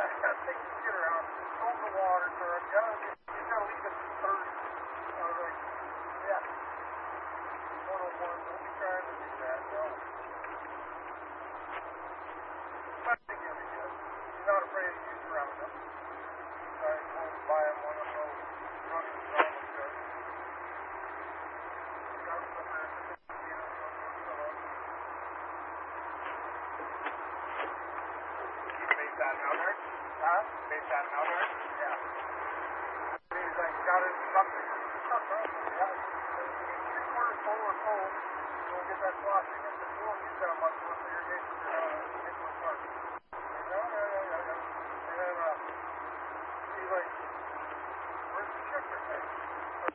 take the skitter out, hold the water, so you gotta leave it 30. Yeah. 101, don't be trying to do that, no. I think you'll be good. You're not afraid to use Roundup. I won't buy him one of those running zone because you got somewhere in the mosquitoes, Base that out there? huh? Base that out there? Yeah. He's like, got it something. Not problem. Yeah. 3/4 full or cold, you'll get that sloshing. If it's full, you got much more.